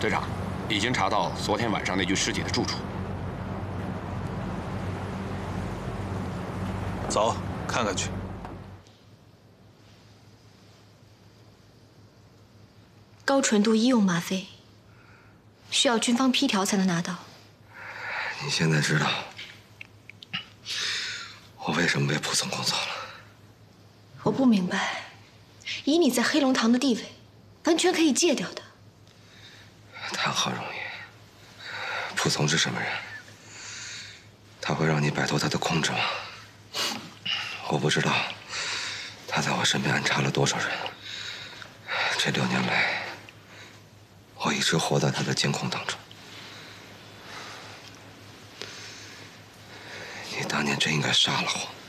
队长，已经查到昨天晚上那具尸体的住处。 走，看看去。 高纯度医用吗啡，需要军方批条才能拿到。 你现在知道我为什么为蒲总工作了？ 我不明白，以你在黑龙堂的地位，完全可以戒掉的。 谈何容易？蒲总是什么人？他会让你摆脱他的控制吗？我不知道他在我身边安插了多少人。这6年来，我一直活在他的监控当中。你当年真应该杀了我。